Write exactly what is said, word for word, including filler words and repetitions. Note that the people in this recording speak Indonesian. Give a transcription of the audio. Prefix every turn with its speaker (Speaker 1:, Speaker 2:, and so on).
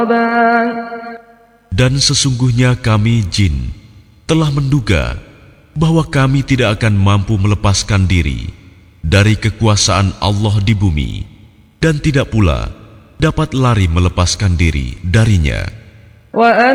Speaker 1: Dan sesungguhnya kami jin telah menduga bahwa kami tidak akan mampu melepaskan diri dari kekuasaan Allah di bumi dan tidak pula dapat lari melepaskan diri darinya.